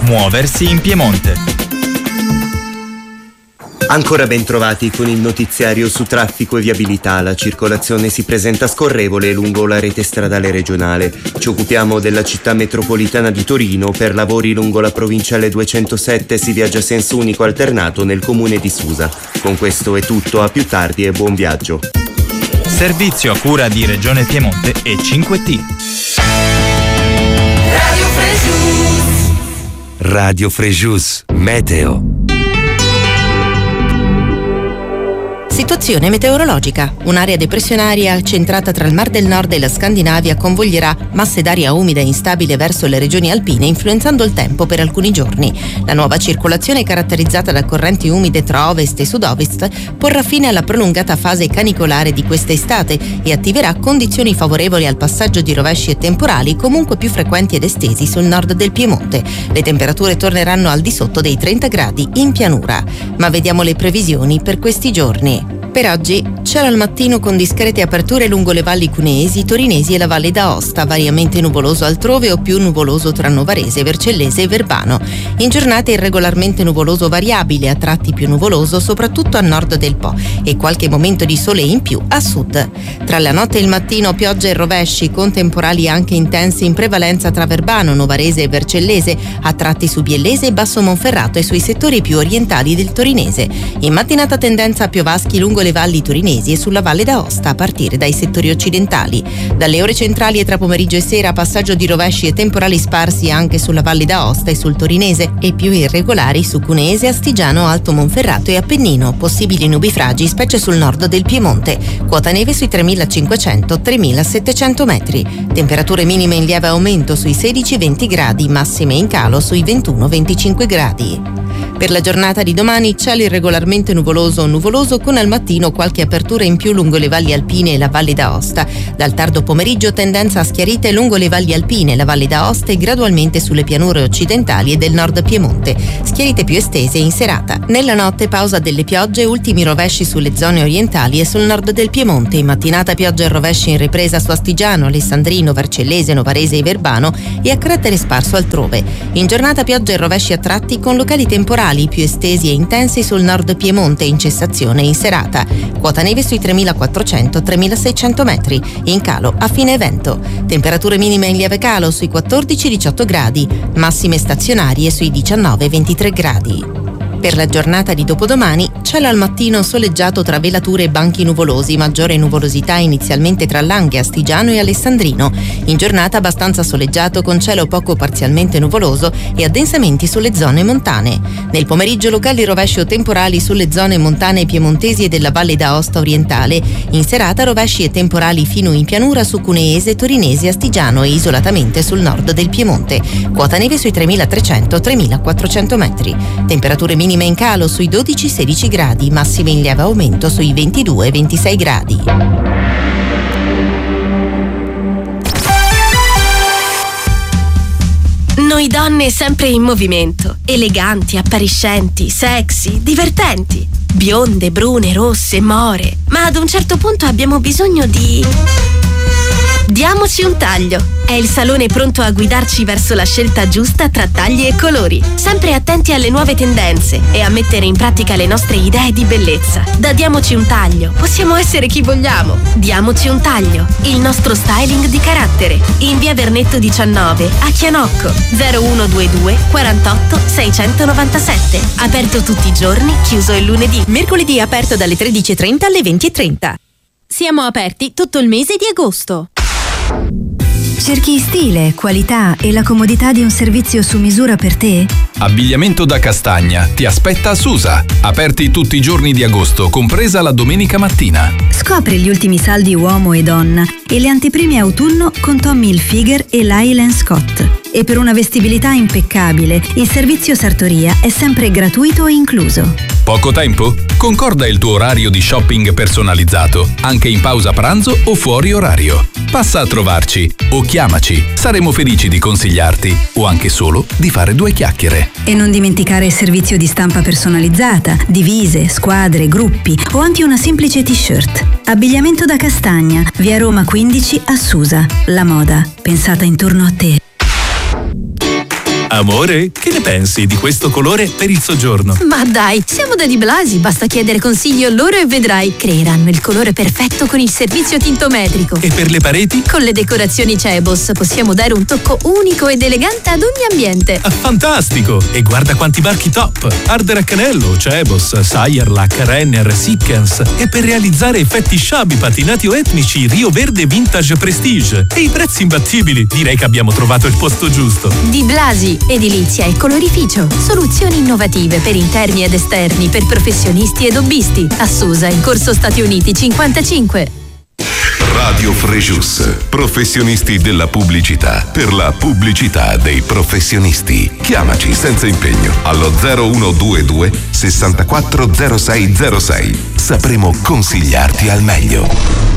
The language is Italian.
Muoversi in Piemonte. Ancora ben trovati con il notiziario su traffico e viabilità. La circolazione si presenta scorrevole lungo la rete stradale regionale. Ci occupiamo della città metropolitana di Torino. Per lavori lungo la provinciale 207 si viaggia a senso unico alternato nel comune di Susa. Con questo è tutto, a più tardi e buon viaggio. Servizio a cura di Regione Piemonte e 5T. Radio Frejus, meteo. Situazione meteorologica. Un'area depressionaria centrata tra il Mar del Nord e la Scandinavia convoglierà masse d'aria umida e instabile verso le regioni alpine, influenzando il tempo per alcuni giorni. La nuova circolazione, caratterizzata da correnti umide tra ovest e sud-ovest, porrà fine alla prolungata fase canicolare di quest'estate e attiverà condizioni favorevoli al passaggio di rovesci e temporali comunque più frequenti ed estesi sul nord del Piemonte. Le temperature torneranno al di sotto dei 30 gradi in pianura. Ma vediamo le previsioni per questi giorni. Per oggi cielo al mattino con discrete aperture lungo le valli cuneesi, torinesi e la Valle d'Aosta, variamente nuvoloso altrove o più nuvoloso tra Novarese, Vercellese e Verbano. In giornata irregolarmente nuvoloso variabile, a tratti più nuvoloso soprattutto a nord del Po e qualche momento di sole in più a sud. Tra la notte e il mattino piogge e rovesci con temporali anche intensi in prevalenza tra Verbano, Novarese e Vercellese, a tratti su Biellese e Basso Monferrato e sui settori più orientali del torinese. In mattinata tendenza a piovaschi lungo le valli torinesi e sulla Valle d'Aosta a partire dai settori occidentali. Dalle ore centrali e tra pomeriggio e sera passaggio di rovesci e temporali sparsi anche sulla Valle d'Aosta e sul torinese e più irregolari su Cuneese, Astigiano, Alto Monferrato e Appennino. Possibili nubifragi specie sul nord del Piemonte. Quota neve sui 3.500-3.700 metri. Temperature minime in lieve aumento sui 16-20 gradi, massime in calo sui 21-25 gradi. Per la giornata di domani cielo irregolarmente nuvoloso o nuvoloso con al mattino qualche apertura in più lungo le valli alpine e la Valle d'Aosta. Dal tardo pomeriggio tendenza a schiarite lungo le valli alpine, la Valle d'Aosta e gradualmente sulle pianure occidentali e del nord Piemonte. Schiarite più estese in serata. Nella notte pausa delle piogge, ultimi rovesci sulle zone orientali e sul nord del Piemonte. In mattinata piogge e rovesci in ripresa su Astigiano, Alessandrino, Vercellese, Novarese e Verbano e a carattere sparso altrove. In giornata piogge e rovesci a tratti con locali temporali più estesi e intensi sul nord Piemonte in cessazione in serata. Quota neve sui 3.400-3.600 metri, in calo a fine evento. Temperature minime in lieve calo sui 14-18 gradi, massime stazionarie sui 19-23 gradi. Per la giornata di dopodomani, cielo al mattino soleggiato tra velature e banchi nuvolosi, maggiore nuvolosità inizialmente tra Langhe, Astigiano e Alessandrino. In giornata abbastanza soleggiato con cielo poco parzialmente nuvoloso e addensamenti sulle zone montane. Nel pomeriggio locali rovesci o temporali sulle zone montane piemontesi e della Valle d'Aosta orientale. In serata rovesci e temporali fino in pianura su Cuneese, Torinese, Astigiano e isolatamente sul nord del Piemonte. Quota neve sui 3.300-3.400 metri. Temperature minime in calo sui 12-16 gradi, massime in lieve aumento sui 22-26 gradi. Noi donne sempre in movimento, eleganti, appariscenti, sexy, divertenti, bionde, brune, rosse, more, ma ad un certo punto abbiamo bisogno di... Diamoci un taglio. È il salone pronto a guidarci verso la scelta giusta tra tagli e colori, sempre attenti alle nuove tendenze e a mettere in pratica le nostre idee di bellezza. Da Diamoci un taglio possiamo essere chi vogliamo. Diamoci un taglio, il nostro styling di carattere. In via Vernetto 19 a Chianocco, 0122 48 697. Aperto tutti i giorni, chiuso il lunedì. Mercoledì aperto dalle 13:30 alle 20:30. Siamo aperti tutto il mese di agosto. Cerchi stile, qualità e la comodità di un servizio su misura per te? Abbigliamento da Castagna ti aspetta a Susa. Aperti tutti i giorni di agosto, compresa la domenica mattina. Scopri gli ultimi saldi uomo e donna e le anteprime autunno con Tommy Hilfiger e Lyle & Scott. E per una vestibilità impeccabile, il servizio sartoria è sempre gratuito e incluso. Poco tempo? Concorda il tuo orario di shopping personalizzato, anche in pausa pranzo o fuori orario. Passa a trovarci o chiamaci. Saremo felici di consigliarti o anche solo di fare due chiacchiere. E non dimenticare il servizio di stampa personalizzata, divise, squadre, gruppi o anche una semplice t-shirt. Abbigliamento da Castagna, via Roma 15 a Susa. La moda pensata intorno a te. Amore, che ne pensi di questo colore per il soggiorno? Ma dai, siamo da Di Blasi, basta chiedere consiglio loro e vedrai. Creeranno il colore perfetto con il servizio tintometrico. E per le pareti? Con le decorazioni Cebos possiamo dare un tocco unico ed elegante ad ogni ambiente. Ah, fantastico! E guarda quanti marchi top! Ardere a Canello, Cebos, Sayerlac, Renner, Sikkens. E per realizzare effetti sciabi, patinati o etnici, Rio Verde Vintage Prestige. E i prezzi imbattibili. Direi che abbiamo trovato il posto giusto. Di Blasi, edilizia e colorificio. Soluzioni innovative per interni ed esterni, per professionisti ed hobbisti. A Susa, in Corso Stati Uniti 55. Radio Frejus, professionisti della pubblicità, per la pubblicità dei professionisti. Chiamaci senza impegno allo 0122 64 0606. Sapremo consigliarti al meglio.